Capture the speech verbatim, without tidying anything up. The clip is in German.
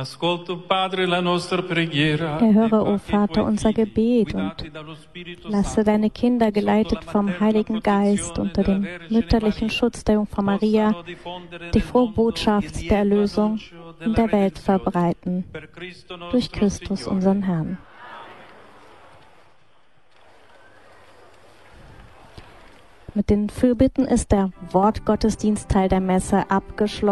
Erhöre, o Vater, unser Gebet und lasse deine Kinder, geleitet vom Heiligen Geist unter dem mütterlichen Schutz der Jungfrau Maria, die frohe Botschaft der Erlösung in der Welt verbreiten. Durch Christus, unseren Herrn. Mit den Fürbitten ist der Wortgottesdienst Teil der Messe abgeschlossen.